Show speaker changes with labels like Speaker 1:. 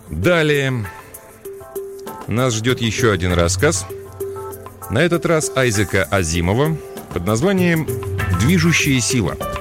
Speaker 1: Далее нас ждет еще один рассказ. На этот раз Айзека Азимова под названием «Движущая сила».